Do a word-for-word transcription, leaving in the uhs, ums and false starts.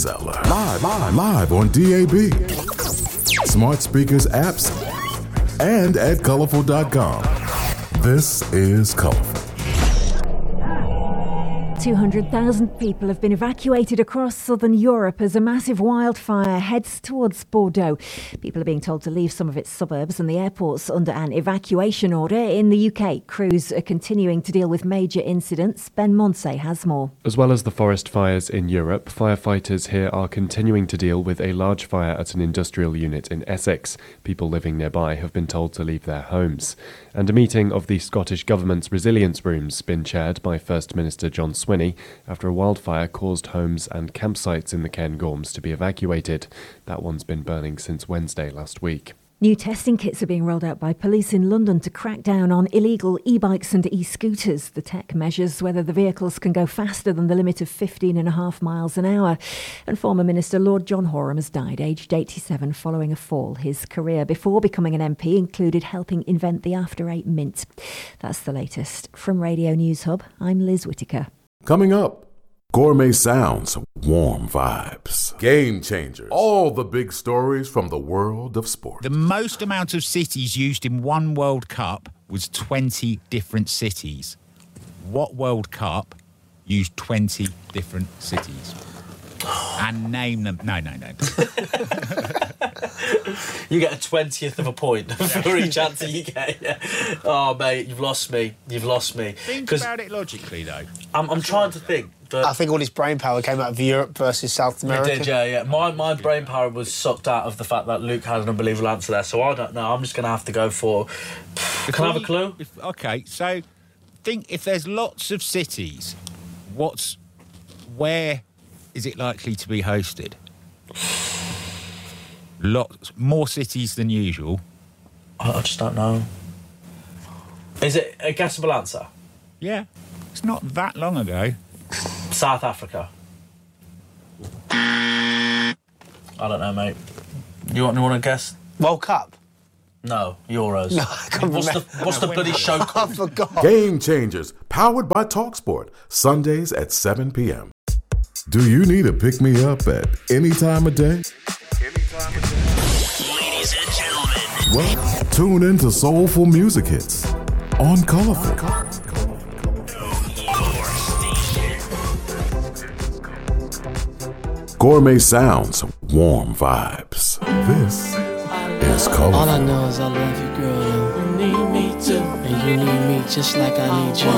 Seller. Live, live, live on D A B, smart speakers, apps, and at colorful dot com. This is Colorful. two hundred thousand people have been evacuated across southern Europe as a massive wildfire heads towards Bordeaux. People are being told to leave some of its suburbs and the airports under an evacuation order. In the U K, crews are continuing to deal with major incidents. Ben Monsey has more. As well as the forest fires in Europe, firefighters here are continuing to deal with a large fire at an industrial unit in Essex. People living nearby have been told to leave their homes. And a meeting of the Scottish Government's resilience rooms been chaired by First Minister John Swinney after a wildfire caused homes and campsites in the Cairngorms to be evacuated. That one's been burning since Wednesday last week. New testing kits are being rolled out by police in London to crack down on illegal e-bikes and e-scooters. The tech measures whether the vehicles can go faster than the limit of fifteen and a half miles an hour. And former Minister Lord John Horam has died, aged eighty-seven, following a fall. His career before becoming an M P included helping invent the After Eight Mint. That's the latest. From Radio News Hub, I'm Liz Whittaker. Coming up, gourmet sounds, warm vibes, game changers, all the big stories from the world of sport. The most amount of cities used in one World Cup was twenty different cities. What World Cup used twenty different cities? And name them. No, no, no. You get a twentieth of a point for each answer you get. Yeah. Oh, mate, you've lost me. You've lost me. Think about it logically, though. I'm, I'm trying to think. But I think all his brain power came out of Europe versus South America. It did, yeah, yeah. My, my brain power was sucked out of the fact that Luke had an unbelievable answer there, so I don't know. I'm just going to have to go for... Can I have a clue? If, OK, so think if there's lots of cities, what's... Where is it likely to be hosted? Lots more cities than usual. I, I just don't know. Is it a guessable answer? Yeah. It's not that long ago. South Africa. I don't know, mate. You want, you want to guess? World Cup? No, Euros. No, I can't what's remember. the, what's the bloody show called? I forgot. Game Changers, powered by TalkSport, Sundays at seven p.m. Do you need a pick-me-up at any time of day? Ladies and gentlemen. Well, tune in to Soulful Music Hits on Colorful. Gourmet sounds, warm vibes. This is Colorful. All I know is I love you, girl. You need me too. And you need me just like I need you.